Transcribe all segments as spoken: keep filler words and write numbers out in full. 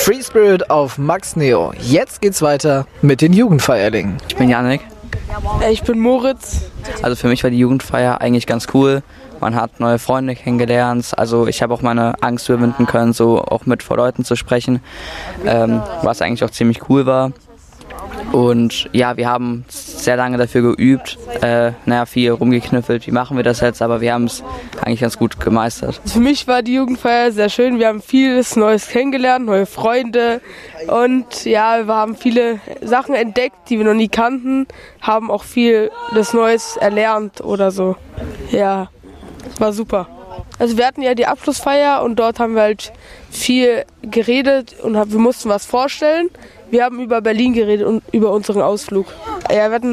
Free Spirit auf Max Neo. Jetzt geht's weiter mit den Jugendfeierlingen. Ich bin Janik. Ich bin Moritz. Also für mich war die Jugendfeier eigentlich ganz cool. Man hat neue Freunde kennengelernt. Also ich habe auch meine Angst überwinden können, so auch mit vor Leuten zu sprechen, ähm, was eigentlich auch ziemlich cool war. Und ja, wir haben sehr lange dafür geübt, äh, naja, viel rumgeknüffelt, wie machen wir das jetzt, aber wir haben es eigentlich ganz gut gemeistert. Für mich war die Jugendfeier sehr schön, wir haben vieles Neues kennengelernt, neue Freunde und ja, wir haben viele Sachen entdeckt, die wir noch nie kannten, haben auch viel des Neues erlernt oder so. Ja, war super. Also wir hatten ja die Abschlussfeier und dort haben wir halt viel geredet und wir mussten was vorstellen. Wir haben über Berlin geredet und über unseren Ausflug. Ja, wir hatten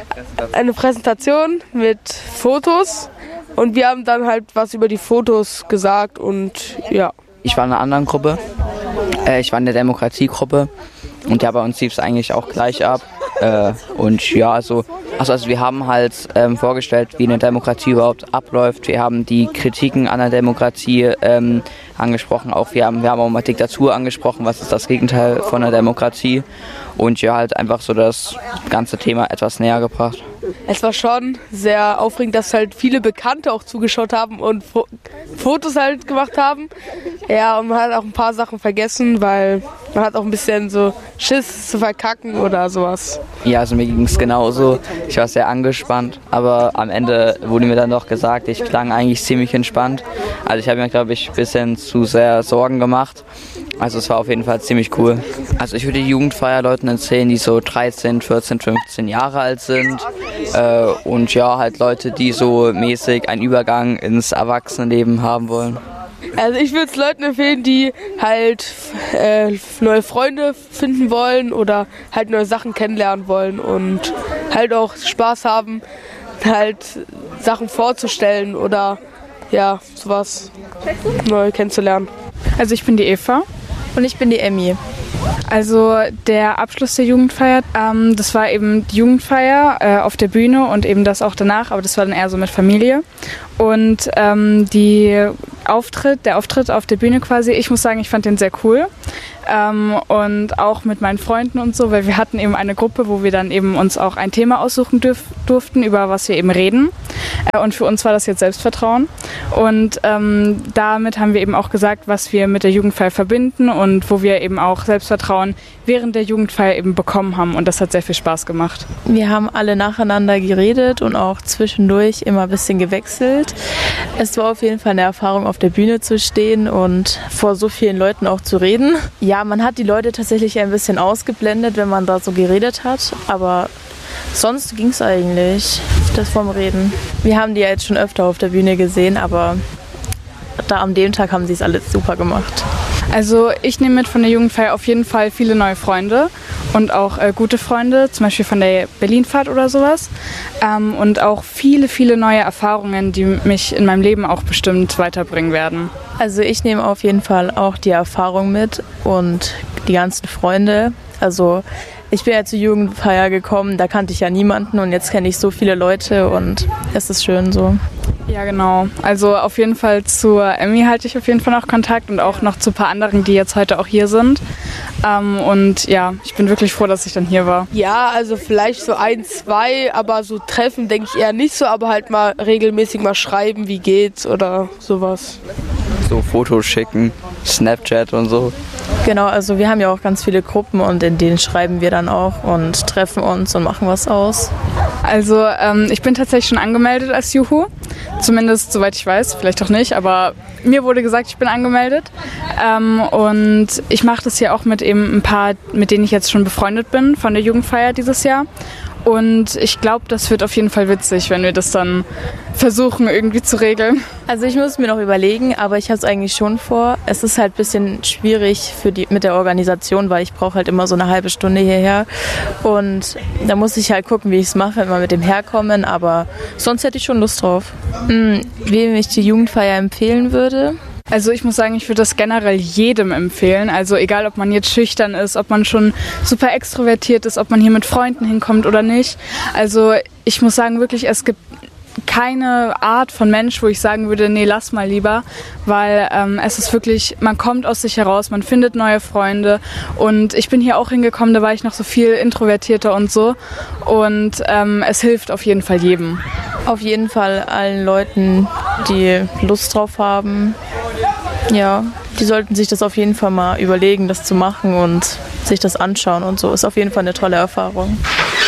eine Präsentation mit Fotos und wir haben dann halt was über die Fotos gesagt und ja. Ich war in einer anderen Gruppe, äh, ich war in der Demokratiegruppe und ja, bei uns lief es eigentlich auch gleich ab. Äh, und ja, also, also, also wir haben halt ähm, vorgestellt, wie eine Demokratie überhaupt abläuft. Wir haben die Kritiken an der Demokratie ähm, angesprochen, auch wir haben, wir haben auch mal Diktatur angesprochen, was ist das Gegenteil von der Demokratie und ja, halt einfach so das ganze Thema etwas näher gebracht. Es war schon sehr aufregend, dass halt viele Bekannte auch zugeschaut haben und Fo- Fotos halt gemacht haben. Ja, und man hat auch ein paar Sachen vergessen, weil man hat auch ein bisschen so Schiss zu verkacken oder sowas. Ja, also mir ging es genauso. Ich war sehr angespannt, aber am Ende wurde mir dann doch gesagt, ich klang eigentlich ziemlich entspannt. Also ich habe mir, glaube ich, ein bisschen zu sehr Sorgen gemacht. Also es war auf jeden Fall ziemlich cool. Also ich würde die Jugendfeier Leuten erzählen, die so dreizehn, vierzehn, fünfzehn Jahre alt sind. Äh, und ja, halt Leute, die so mäßig einen Übergang ins Erwachsenenleben haben wollen. Also ich würde es Leuten empfehlen, die halt äh, neue Freunde finden wollen oder halt neue Sachen kennenlernen wollen und halt auch Spaß haben, halt Sachen vorzustellen oder ja, sowas neu kennenzulernen. Also ich bin die Eva. Und ich bin die Emmy. Also der Abschluss der Jugendfeier, ähm, das war eben die Jugendfeier äh, auf der Bühne und eben das auch danach, aber das war dann eher so mit Familie. Und ähm, die Auftritt, der Auftritt auf der Bühne quasi, ich muss sagen, ich fand den sehr cool. Ähm, und auch mit meinen Freunden und so, weil wir hatten eben eine Gruppe, wo wir dann eben uns auch ein Thema aussuchen dürf- durften, über was wir eben reden. Äh, und für uns war das jetzt Selbstvertrauen. Und ähm, damit haben wir eben auch gesagt, was wir mit der Jugendfeier verbinden und wo wir eben auch Selbstvertrauen während der Jugendfeier eben bekommen haben. Und das hat sehr viel Spaß gemacht. Wir haben alle nacheinander geredet und auch zwischendurch immer ein bisschen gewechselt. Es war auf jeden Fall eine Erfahrung, auf der Bühne zu stehen und vor so vielen Leuten auch zu reden. Ja, man hat die Leute tatsächlich ein bisschen ausgeblendet, wenn man da so geredet hat, aber sonst ging es eigentlich, das vom Reden. Wir haben die ja jetzt schon öfter auf der Bühne gesehen, aber da an dem Tag haben sie es alles super gemacht. Also ich nehme mit von der Jugendfeier auf jeden Fall viele neue Freunde und auch äh, gute Freunde, zum Beispiel von der Berlinfahrt oder sowas. Ähm, und auch viele, viele neue Erfahrungen, die mich in meinem Leben auch bestimmt weiterbringen werden. Also ich nehme auf jeden Fall auch die Erfahrung mit und die ganzen Freunde. Also ich bin ja zur Jugendfeier gekommen, da kannte ich ja niemanden und jetzt kenne ich so viele Leute und es ist schön so. Ja, genau. Also auf jeden Fall zur Emmy halte ich auf jeden Fall noch Kontakt und auch noch zu ein paar anderen, die jetzt heute auch hier sind. Ähm, und ja, ich bin wirklich froh, dass ich dann hier war. Ja, also vielleicht so ein, zwei, aber so Treffen denke ich eher nicht so, aber halt mal regelmäßig mal schreiben, wie geht's oder sowas. So Fotos schicken, Snapchat und so. Genau, also wir haben ja auch ganz viele Gruppen und in denen schreiben wir dann auch und treffen uns und machen was aus. Also ähm, ich bin tatsächlich schon angemeldet als Juhu, zumindest soweit ich weiß, vielleicht auch nicht, aber mir wurde gesagt, ich bin angemeldet ähm, und ich mache das hier auch mit eben ein paar, mit denen ich jetzt schon befreundet bin von der Jugendfeier dieses Jahr. Und ich glaube, das wird auf jeden Fall witzig, wenn wir das dann versuchen irgendwie zu regeln. Also ich muss mir noch überlegen, aber ich habe es eigentlich schon vor. Es ist halt ein bisschen schwierig für die, mit der Organisation, weil ich brauche halt immer so eine halbe Stunde hierher. Und da muss ich halt gucken, wie ich es mache, immer mit dem Herkommen. Aber sonst hätte ich schon Lust drauf. Hm, wem ich die Jugendfeier empfehlen würde? Also ich muss sagen, ich würde das generell jedem empfehlen. Also egal, ob man jetzt schüchtern ist, ob man schon super extrovertiert ist, ob man hier mit Freunden hinkommt oder nicht. Also ich muss sagen, wirklich, es gibt keine Art von Mensch, wo ich sagen würde, nee, lass mal lieber, weil ähm, es ist wirklich, man kommt aus sich heraus, man findet neue Freunde und ich bin hier auch hingekommen, da war ich noch so viel introvertierter und so und ähm, es hilft auf jeden Fall jedem. Auf jeden Fall allen Leuten, die Lust drauf haben, ja, die sollten sich das auf jeden Fall mal überlegen, das zu machen und sich das anschauen und so. Ist auf jeden Fall eine tolle Erfahrung.